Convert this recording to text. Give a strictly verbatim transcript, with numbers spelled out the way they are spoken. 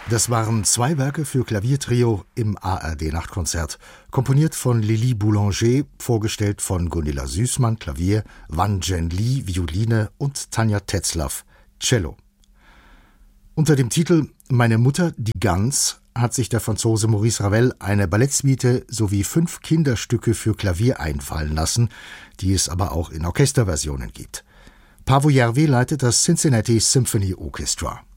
Das waren zwei Werke für Klaviertrio im A R D-Nachtkonzert, komponiert von Lili Boulanger, vorgestellt von Gunilla Süßmann, Klavier, Wan Zhen Li, Violine und Tanja Tetzlaff, Cello. Unter dem Titel »Meine Mutter, die Gans« hat sich der Franzose Maurice Ravel eine Ballettsuite sowie fünf Kinderstücke für Klavier einfallen lassen, die es aber auch in Orchesterversionen gibt. Paavo Järvi leitet das Cincinnati Symphony Orchestra.